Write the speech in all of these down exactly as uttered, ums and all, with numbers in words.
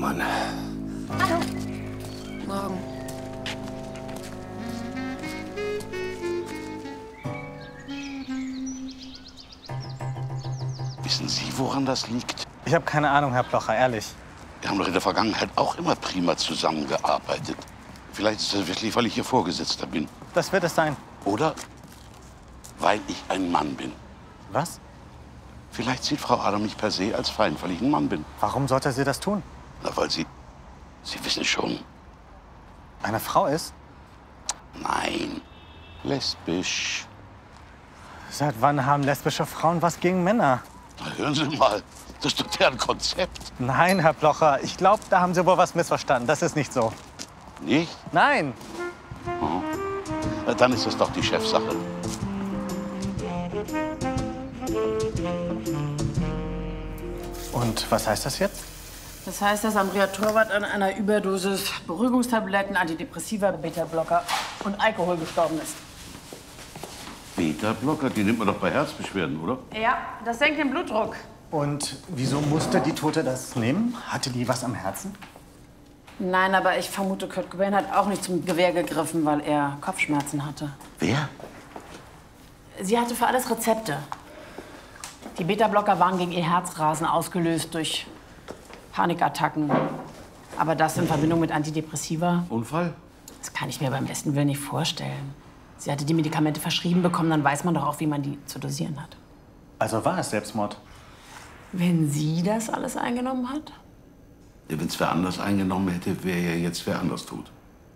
Mann. Hallo. Morgen. Wissen Sie, woran das liegt? Ich habe keine Ahnung, Herr Blocher, ehrlich. Wir haben doch in der Vergangenheit auch immer prima zusammengearbeitet. Vielleicht ist das wirklich, weil ich Ihr Vorgesetzter bin. Das wird es sein. Oder weil ich ein Mann bin. Was? Vielleicht sieht Frau Adam mich per se als Feind, weil ich ein Mann bin. Warum sollte sie das tun? Na, weil sie... Sie wissen schon. Eine Frau ist? Nein. Lesbisch. Seit wann haben lesbische Frauen was gegen Männer? Na, hören Sie mal. Das ist doch deren Konzept. Nein, Herr Blocher. Ich glaube, da haben Sie wohl was missverstanden. Das ist nicht so. Nicht? Nein. Oh. Na, dann ist das doch die Chefsache. Und was heißt das jetzt? Das heißt, dass Andrea Torwart an einer Überdosis Beruhigungstabletten, Antidepressiva, Beta-Blocker und Alkohol gestorben ist. Beta-Blocker, die nimmt man doch bei Herzbeschwerden, oder? Ja, das senkt den Blutdruck. Und wieso musste die Tote das nehmen? Hatte die was am Herzen? Nein, aber ich vermute, Kurt Cobain hat auch nicht zum Gewehr gegriffen, weil er Kopfschmerzen hatte. Wer? Sie hatte für alles Rezepte. Die Beta-Blocker waren gegen ihr Herzrasen ausgelöst durch Panikattacken. Aber das in Verbindung mit Antidepressiva? Unfall? Das kann ich mir beim besten Willen nicht vorstellen. Sie hatte die Medikamente verschrieben bekommen, dann weiß man doch auch, wie man die zu dosieren hat. Also war es Selbstmord? Wenn sie das alles eingenommen hat? Ja, wenn es wer anders eingenommen hätte, wäre ja jetzt wer anders tot.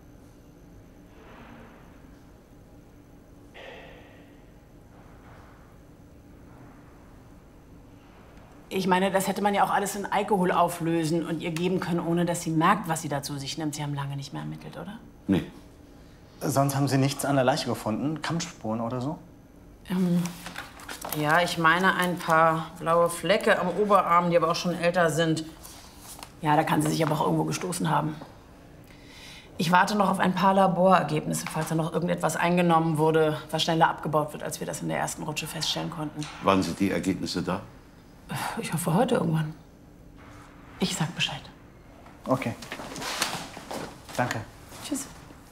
Ich meine, das hätte man ja auch alles in Alkohol auflösen und ihr geben können, ohne dass sie merkt, was sie da zu sich nimmt. Sie haben lange nicht mehr ermittelt, oder? Nee. Sonst haben Sie nichts an der Leiche gefunden? Kampfspuren oder so? Ähm, ja, ich meine ein paar blaue Flecke am Oberarm, die aber auch schon älter sind. Ja, da kann sie sich aber auch irgendwo gestoßen haben. Ich warte noch auf ein paar Laborergebnisse, falls da noch irgendetwas eingenommen wurde, was schneller abgebaut wird, als wir das in der ersten Rutsche feststellen konnten. Wann sind die Ergebnisse da? Ich hoffe, heute irgendwann. Ich sag Bescheid. Okay. Danke. Tschüss.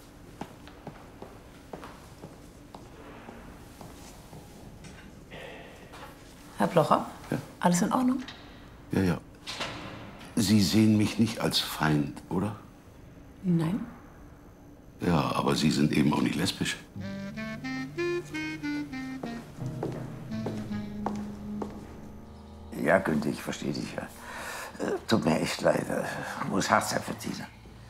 Herr Blocher? Ja? Alles in Ordnung? Ja, ja. Sie sehen mich nicht als Feind, oder? Nein. Ja, aber Sie sind eben auch nicht lesbisch. Ja, Günther, ich verstehe dich ja. Äh, Tut mir echt leid. äh, Muss hart sein für Tina.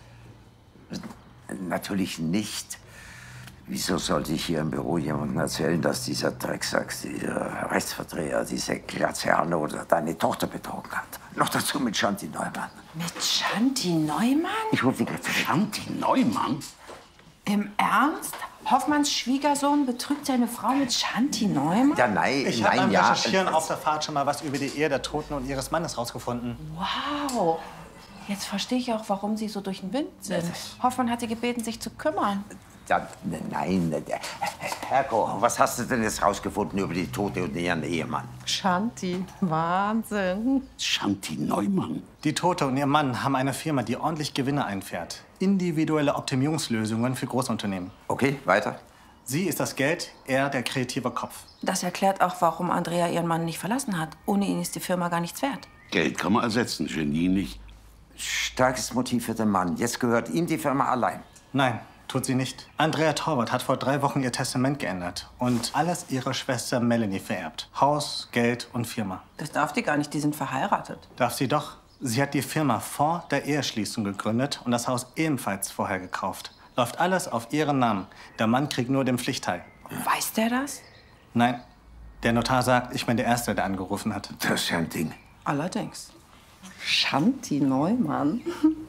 Natürlich nicht. Wieso sollte ich hier im Büro jemandem erzählen, dass dieser Drecksack, dieser Rechtsverdreher, diese Graziano oder deine Tochter betrogen hat? Noch dazu mit Shanti Neumann. Mit Shanti Neumann? Ich hol die gleich. Shanti Neumann? Im Ernst? Hoffmanns Schwiegersohn betrügt seine Frau mit Shanti Neumann? Ja, nein, Ich habe nein, beim ja. Recherchieren auf der Fahrt schon mal was über die Ehe der Toten und ihres Mannes rausgefunden. Wow. Jetzt verstehe ich auch, warum Sie so durch den Wind sind. Hoffmann hat Sie gebeten, sich zu kümmern. Ja, nein, Herko, was hast du denn jetzt rausgefunden über die Tote und ihren Ehemann? Shanti, Wahnsinn. Shanti Neumann? Die Tote und ihr Mann haben eine Firma, die ordentlich Gewinne einfährt. Individuelle Optimierungslösungen für Großunternehmen. Okay, weiter. Sie ist das Geld, er der kreative Kopf. Das erklärt auch, warum Andrea ihren Mann nicht verlassen hat. Ohne ihn ist die Firma gar nichts wert. Geld kann man ersetzen, Genie nicht. Starkes Motiv für den Mann. Jetzt gehört ihm die Firma allein. Nein, tut sie nicht. Andrea Torwart hat vor drei Wochen ihr Testament geändert und alles ihrer Schwester Melanie vererbt. Haus, Geld und Firma. Das darf die gar nicht, die sind verheiratet. Darf sie doch. Sie hat die Firma vor der Eheschließung gegründet und das Haus ebenfalls vorher gekauft. Läuft alles auf ihren Namen. Der Mann kriegt nur den Pflichtteil. Weiß der das? Nein, der Notar sagt, ich bin der Erste, der angerufen hat. Das ist ja ein Ding. Allerdings. Shanti Neumann.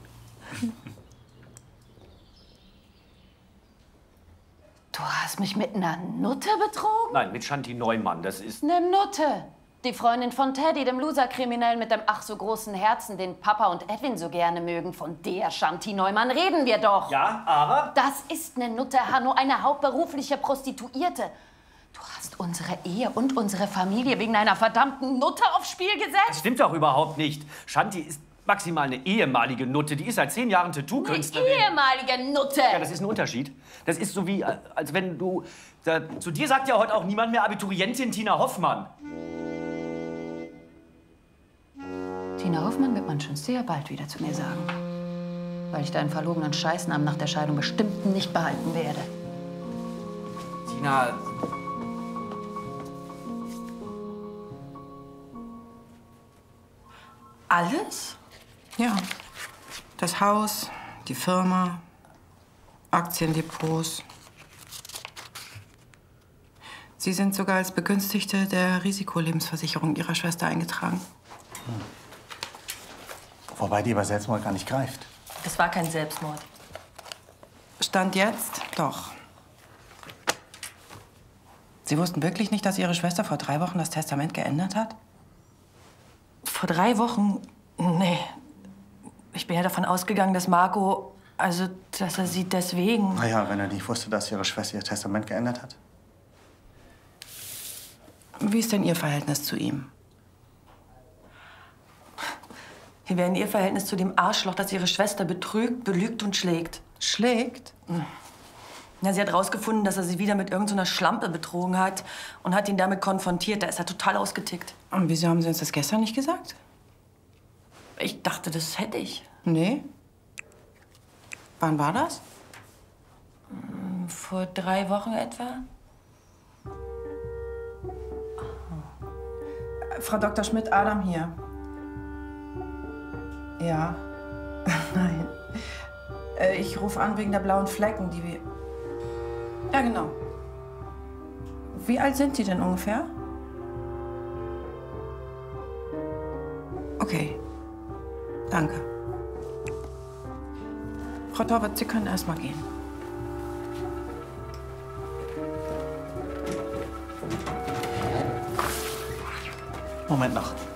Du hast mich mit einer Nutte betrogen? Nein, mit Shanti Neumann, das ist... Eine Nutte. Die Freundin von Teddy, dem Loser-Kriminellen mit dem ach so großen Herzen, den Papa und Edwin so gerne mögen. Von der Shanti Neumann reden wir doch. Ja, aber... Das ist eine Nutte, Hanno, eine hauptberufliche Prostituierte. Du hast unsere Ehe und unsere Familie wegen einer verdammten Nutte aufs Spiel Das gesetzt? stimmt doch überhaupt nicht. Shanti ist maximal eine ehemalige Nutte. Die ist seit zehn Jahren Tattoo-Künstlerin. Eine ehemalige Nutte. Ja, das ist ein Unterschied. Das ist so wie, als wenn du... Da, zu dir sagt ja heute auch niemand mehr Abiturientin Tina Hoffmann. Tina Hoffmann wird man schon sehr bald wieder zu mir sagen. Weil ich deinen verlogenen Scheißnamen nach der Scheidung bestimmt nicht behalten werde. Tina... Alles? Ja. Das Haus, die Firma, Aktiendepots. Sie sind sogar als Begünstigte der Risikolebensversicherung Ihrer Schwester eingetragen. Hm. Wobei die bei Selbstmord gar nicht greift. Das war kein Selbstmord. Stand jetzt? Doch. Sie wussten wirklich nicht, dass Ihre Schwester vor drei Wochen das Testament geändert hat? Vor drei Wochen? Nee. Ich bin ja davon ausgegangen, dass Marco, also, dass er sie deswegen... Na ja, wenn er nicht wusste, dass Ihre Schwester ihr Testament geändert hat. Wie ist denn Ihr Verhältnis zu ihm? Wie wäre denn Ihr Verhältnis zu dem Arschloch, das Ihre Schwester betrügt, belügt und schlägt? Schlägt? Na, sie hat rausgefunden, dass er sie wieder mit irgendeiner Schlampe betrogen hat und hat ihn damit konfrontiert. Da ist er total ausgetickt. Und wieso haben Sie uns das gestern nicht gesagt? Ich dachte, das hätte ich. Nee. Wann war das? Vor drei Wochen etwa. Frau Doktor Schmidt, Adam hier. Ja. Nein. Äh, ich rufe an wegen der blauen Flecken, die wir... Ja, genau. Wie alt sind die denn ungefähr? Okay. Danke. Frau Torwart, Sie können erst mal gehen. Moment noch.